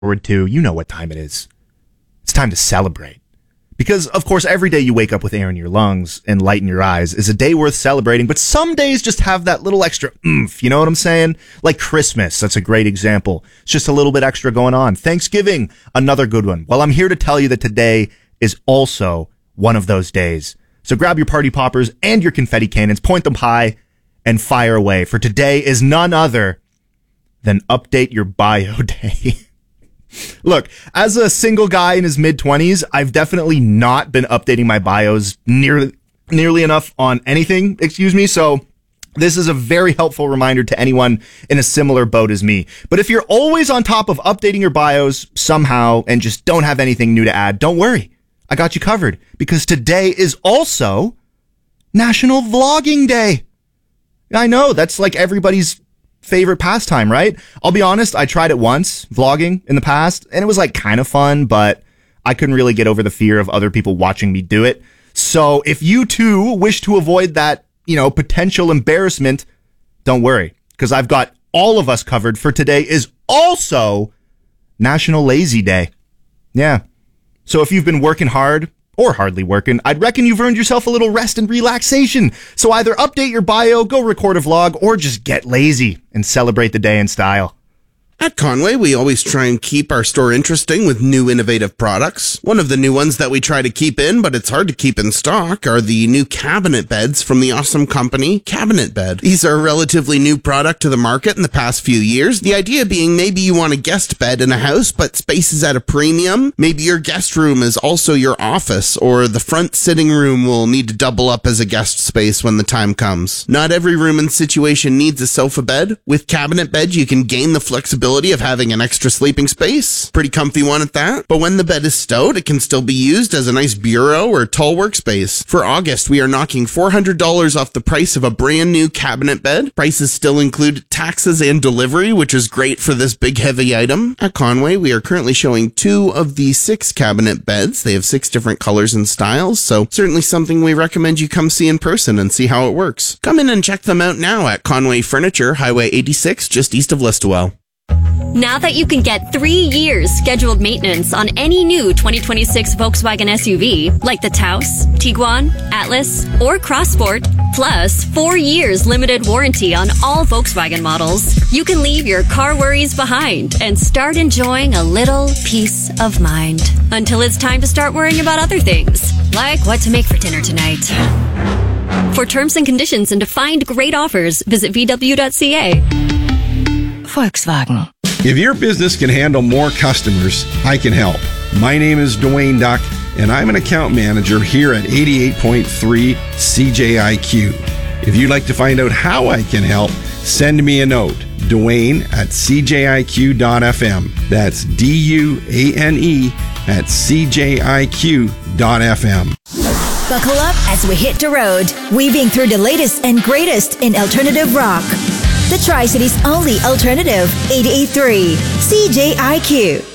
forward to, you know what time it is. It's time to celebrate. Because, of course, every day you wake up with air in your lungs and light in your eyes is a day worth celebrating, but some days just have that little extra oomph, you know what I'm saying? Like Christmas, that's a great example. It's just a little bit extra going on. Thanksgiving, another good one. Well, I'm here to tell you that today is also one of those days. So grab your party poppers and your confetti cannons, point them high, and fire away. For today is none other than Update Your Bio Day. Look, as a single guy in his mid-20s, I've definitely not been updating my bios nearly enough on anything, so this is a very helpful reminder to anyone in a similar boat as me. But if you're always on top of updating your bios somehow and just don't have anything new to add, don't worry. I got you covered, because today is also National Vlogging Day. I know, that's like everybody's favorite pastime, right? I'll be honest, I tried it once, vlogging, in the past, and it was like kind of fun, but I couldn't really get over the fear of other people watching me do it. So if you too wish to avoid that, potential embarrassment, don't worry, because I've got all of us covered, for today is also National Lazy Day. Yeah. So if you've been working hard, or hardly working, I'd reckon you've earned yourself a little rest and relaxation. So either update your bio, go record a vlog, or just get lazy and celebrate the day in style. At Conway, we always try and keep our store interesting with new innovative products. One of the new ones that we try to keep in, but it's hard to keep in stock, are the new cabinet beds from the awesome company Cabinet Bed. These are a relatively new product to the market in the past few years. The idea being maybe you want a guest bed in a house, but space is at a premium. Maybe your guest room is also your office, or the front sitting room will need to double up as a guest space when the time comes. Not every room and situation needs a sofa bed. With Cabinet Bed, you can gain the flexibility of having an extra sleeping space. Pretty comfy one at that. But when the bed is stowed, it can still be used as a nice bureau or tall workspace. For August, we are knocking $400 off the price of a brand new cabinet bed. Prices still include taxes and delivery, which is great for this big heavy item. At Conway, we are currently showing 2 of the 6 cabinet beds. They have 6 different colors and styles, so certainly something we recommend you come see in person and see how it works. Come in and check them out now at Conway Furniture, Highway 86, just east of Listowel. Now that you can get 3 years scheduled maintenance on any new 2026 Volkswagen SUV, like the Taos, Tiguan, Atlas, or Crossport, plus 4 years limited warranty on all Volkswagen models, you can leave your car worries behind and start enjoying a little peace of mind. Until it's time to start worrying about other things, like what to make for dinner tonight. For terms and conditions and to find great offers, visit VW.ca. Volkswagen. If your business can handle more customers, I can help. My name is Dwayne Duck, and I'm an account manager here at 88.3 CJIQ. If you'd like to find out how I can help, send me a note. Dwayne at CJIQ.fm. That's DUANE at CJIQ.fm. Buckle up as we hit the road, weaving through the latest and greatest in alternative rock. The Tri-City's only alternative, 88.3 CJIQ.